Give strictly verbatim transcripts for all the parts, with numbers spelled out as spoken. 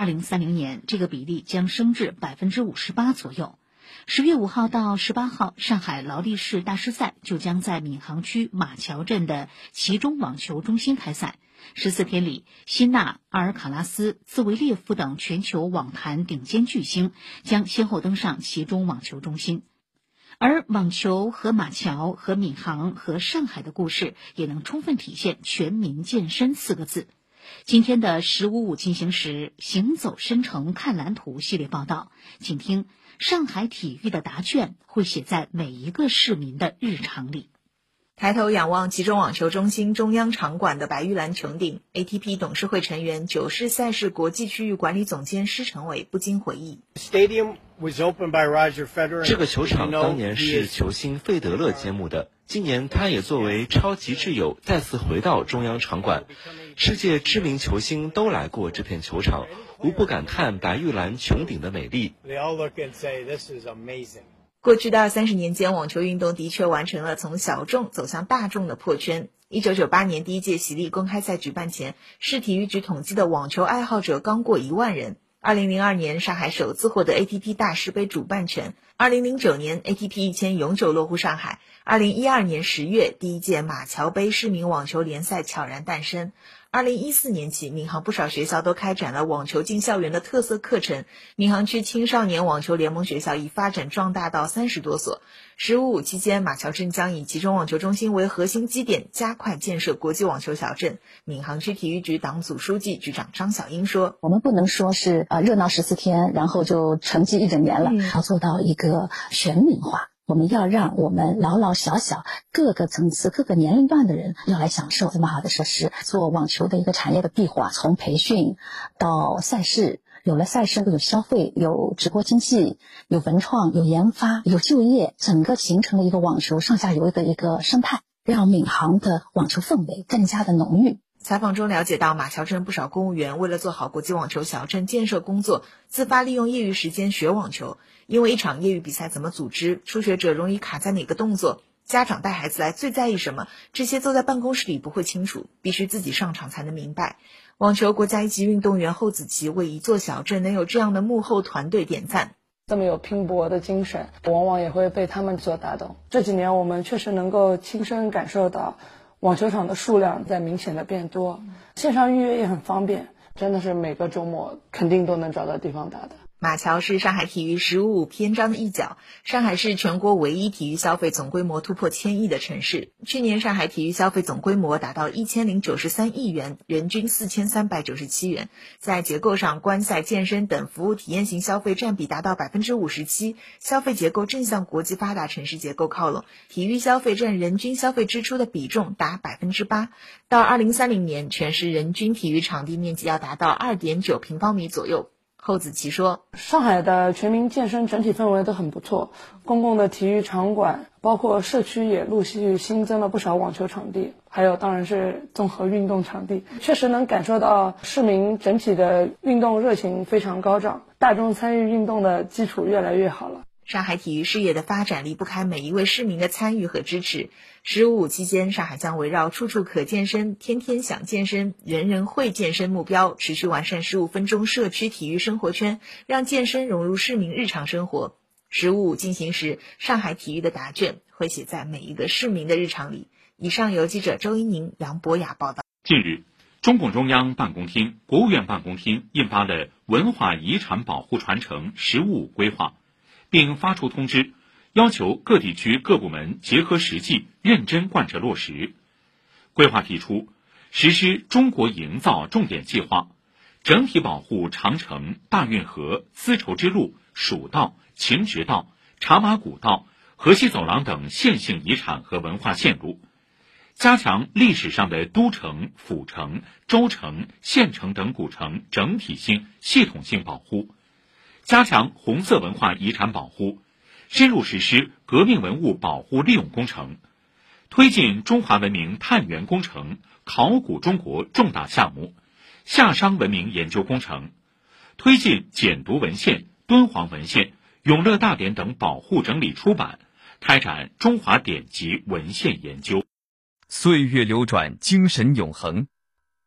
二零三零年，这个比例将升至百分之五十八左右。十月五号到十八号，上海劳力士大师赛就将在闵行区马桥镇的其中网球中心开赛。十四天里，辛纳、阿尔卡拉斯、兹维列夫等全球网坛顶尖巨星将先后登上其中网球中心。而网球和马桥和闵行和上海的故事，也能充分体现全民健身四个字。今天的十五五进行时，行走申城看蓝图系列报道，请听上海体育的答卷会写在每一个市民的日常里。 抬头仰望其中网球中心中央场馆的白玉兰穹顶， A T P 董事会成员、九世赛事国际区域管理总监施成伟不禁回忆， 这个球场当年是球星费德勒揭幕的，今年他也作为超级挚友再次回到中央场馆，世界知名球星都来过这片球场，无不感叹白玉兰穹顶的美丽。 过去的二三十年间，网球运动的确完成了从小众走向大众的破圈。一九九八年第一届喜力公开赛举办前，市体育局统计的网球爱好者刚过一万人。二零零二年，上海首次获得 A T P 大师杯主办权。二零零九年 ，A T P 一千永久落户上海。二零一二年十月，第一届马桥杯市民网球联赛悄然诞生。二零一四年起，闵行不少学校都开展了网球进校园的特色课程。闵行区青少年网球联盟学校已发展壮大到三十多所。十五五期间，马桥镇将以其中网球中心为核心基点，加快建设国际网球小镇。闵行区体育局党组书记、局长张小英说：“ 我们不能说是呃热闹十四天，然后就沉寂一整年了，要做到一个全民化。”我们要让我们老老小小各个层次各个年龄段的人要来享受这么好的设施，做网球的一个产业的闭环，从培训到赛事，有了赛事有消费，有直播经济，有文创，有研发，有就业，整个形成了一个网球上下游的一个生态，让闵行的网球氛围更加的浓郁。 采访中了解到，马桥镇不少公务员为了做好国际网球小镇建设工作，自发利用业余时间学网球。因为一场业余比赛怎么组织，初学者容易卡在哪个动作，家长带孩子来最在意什么，这些坐在办公室里不会清楚，必须自己上场才能明白。网球国家一级运动员侯子琪为一座小镇能有这样的幕后团队点赞。 这么有拼搏的精神，往往也会被他们所打动。这几年我们确实能够亲身感受到网球场的数量在明显的变多，线上预约也很方便，真的是每个周末肯定都能找到地方打的。 马桥是上海体育十五五篇章的一角，上海是全国唯一体育消费总规模突破千亿的城市。去年上海体育消费总规模达到一千零九十三亿元，人均四千三百九十七元。在结构上，观赛、健身等服务体验型消费占比达到百分之五十七，消费结构正向国际发达城市结构靠拢。体育消费占人均消费支出的比重达百分之八。到二零三零年，全市人均体育场地面积要达到二点九平方米左右。侯子琪说， 上海的全民健身整体氛围都很不错，公共的体育场馆包括社区也陆续新增了不少网球场地，还有当然是综合运动场地，确实能感受到市民整体的运动热情非常高涨，大众参与运动的基础越来越好了。 上海体育事业的发展离不开每一位市民的参与和支持。十五五期间，上海将围绕处处可健身、天天想健身、人人会健身目标，持续完善十五分钟社区体育生活圈，让健身融入市民日常生活。十五五进行时，上海体育的答卷会写在每一个市民的日常里。以上由记者周一宁、杨博雅报道。 近日，中共中央办公厅、国务院办公厅印发了文化遗产保护传承十五五规划，并发出通知，要求各地区各部门结合实际，认真贯彻落实。规划提出，实施中国营造重点计划，整体保护长城、大运河、丝绸之路、蜀道、秦直道、茶马古道、河西走廊等线性遗产和文化线路，加强历史上的都城、府城、州城、县城等古城整体性、系统性保护，加强红色文化遗产保护，深入实施革命文物保护利用工程，推进中华文明探源工程、考古中国重大项目、夏商文明研究工程，推进简牍文献、敦煌文献、永乐大典等保护整理出版，开展中华典籍文献研究。 岁月流转，精神永恒。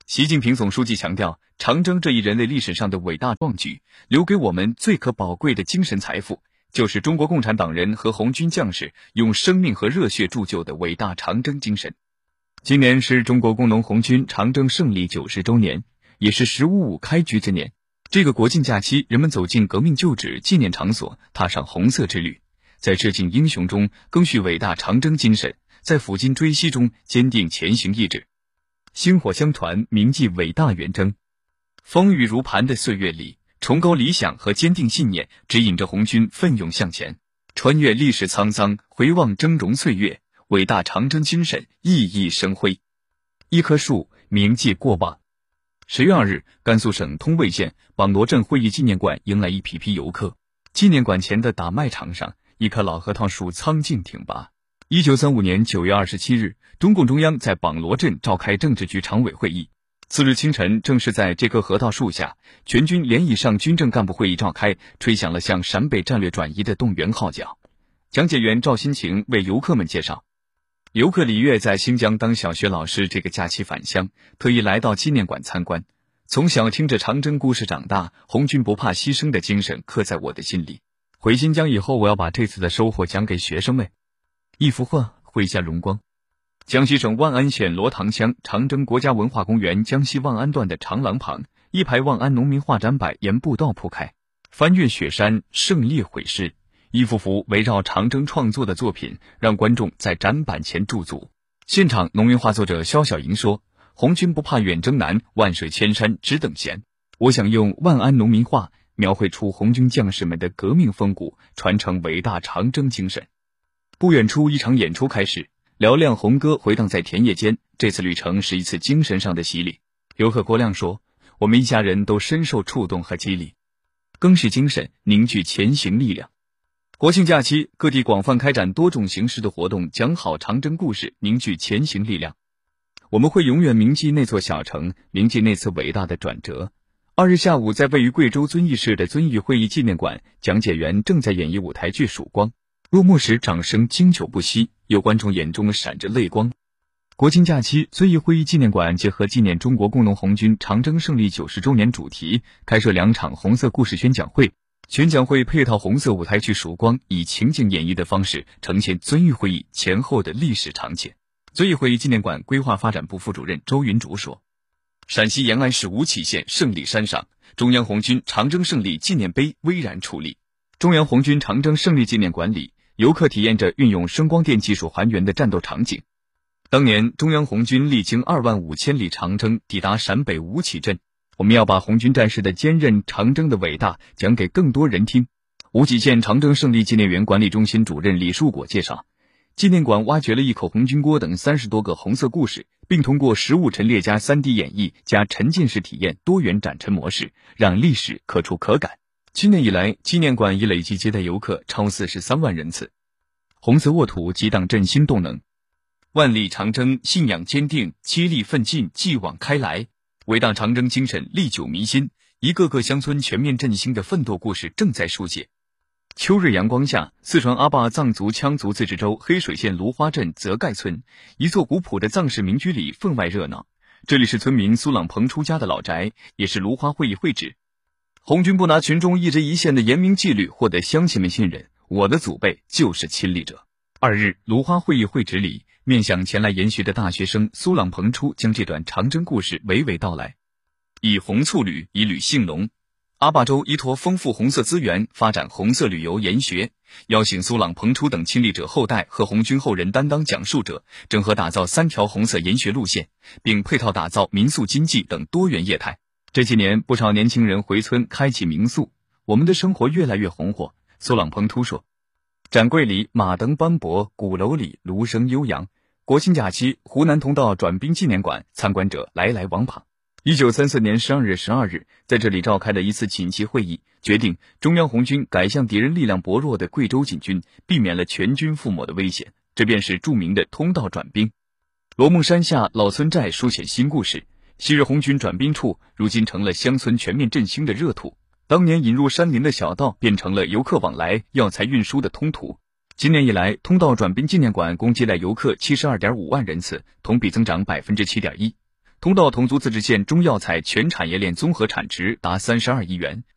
习近平总书记强调，长征这一人类历史上的伟大壮举，留给我们最可宝贵的精神财富，就是中国共产党人和红军将士用生命和热血铸就的伟大长征精神。今年是中国工农红军长征胜利九十周年，也是十五五开局之年。这个国庆假期，人们走进革命旧址、纪念场所，踏上红色之旅，在致敬英雄中更续伟大长征精神，在抚今追昔中坚定前行意志。薪火相传，铭记伟大远征。风雨如磐的岁月里，崇高理想和坚定信念指引着红军奋勇向前，穿越历史沧桑，回望峥嵘岁月，伟大长征精神熠熠生辉。一棵树铭记过往。十月二日，甘肃省通渭县榜罗镇会议纪念馆迎来一批批游客。纪念馆前的打麦场上，一棵老核桃树苍劲挺拔。一九三五年九月二十七日，中共中央在榜罗镇召开政治局常委会议。次日清晨，正是在这棵核桃树下，全军连以上军政干部会议召开，吹响了向陕北战略转移的动员号角。讲解员赵新晴为游客们介绍，游客李月在新疆当小学老师，这个假期返乡，特意来到纪念馆参观。从小听着长征故事长大，红军不怕牺牲的精神刻在我的心里。回新疆以后，我要把这次的收获讲给学生们。一幅画绘下荣光。江西省万安县罗塘乡长征国家文化公园江西万安段的长廊旁，一排万安农民画展板沿步道铺开，翻越雪山，胜利毁尸。一幅幅围绕长征创作的作品，让观众在展板前驻足。现场农民画作者肖小莹说，红军不怕远征难，万水千山只等闲。我想用万安农民画描绘出红军将士们的革命风骨，传承伟大长征精神。不远处，一场演出开始，嘹亮红歌回荡在田野间。这次旅程是一次精神上的洗礼。游客郭亮说，我们一家人都深受触动和激励，更是精神凝聚前行力量。国庆假期，各地广泛开展多种形式的活动，讲好长征故事，凝聚前行力量。我们会永远铭记那座小城，铭记那次伟大的转折。二日下午，在位于贵州遵义市的遵义会议纪念馆，讲解员正在演绎舞台剧《曙光》。落幕时，掌声经久不息，有观众眼中闪着泪光。国庆假期，遵义会议纪念馆结合纪念中国工农红军长征胜利九十周年主题，开设两场红色故事宣讲会。宣讲会配套红色舞台剧《曙光》，以情景演绎的方式呈现遵义会议前后的历史场景。遵义会议纪念馆规划发展部副主任周云竹说，陕西延安市吴起县胜利山上，中央红军长征胜利纪念碑巍然矗立。中央红军长征胜利纪念馆里，游客体验着运用声光电技术还原的战斗场景。当年中央红军历经二万五千里长征，抵达陕北吴起镇。我们要把红军战士的坚韧、长征的伟大讲给更多人听。吴起县长征胜利纪念园管理中心主任李树果介绍，纪念馆挖掘了一口红军锅等三十多个红色故事，并通过实物陈列加 三 D 演绎加沉浸式体验多元展陈模式，让历史可触可感。今年以来，纪念馆已累计接待游客超四十三万人次。红色沃土激荡振兴动能，万里长征信仰坚定，接力奋进继往开来。伟大长征精神历久弥新，一个个乡村全面振兴的奋斗故事正在书写。秋日阳光下，四川阿坝藏族羌族自治州黑水县芦花镇泽盖村一座古朴的藏式民居里分外热闹。这里是村民苏朗鹏出家的老宅，也是芦花会议会址。红军不拿群众一针一线的严明纪律获得乡亲们信任，我的祖辈就是亲历者。二日，芦花会议会址里，面向前来研学的大学生苏朗鹏初将这段长征故事娓娓道来。以红簇旅，以旅兴隆。阿坝州依托丰富红色资源，发展红色旅游研学，邀请苏朗鹏初等亲历者后代和红军后人担当讲述者，整合打造三条红色研学路线，并配套打造民宿经济等多元业态。这几年，不少年轻人回村开启民宿，我们的生活越来越红火。苏朗鹏突说，展柜里马灯斑驳，鼓楼里芦声悠扬。国庆假期，湖南通道转兵纪念馆参观者来来往往。一九三四年十二月十二日，在这里召开了一次紧急会议，决定中央红军改向敌人力量薄弱的贵州进军，避免了全军覆没的危险。这便是著名的通道转兵。罗梦山下老村寨书写新故事，昔日红军转兵处，如今成了乡村全面振兴的热土。当年引入山林的小道，变成了游客往来、药材运输的通途。今年以来，通道转兵纪念馆共接待游客七十二点五万人次，同比增长百分之七点一。 通道侗族自治县中药材全产业链综合产值达三十二亿元。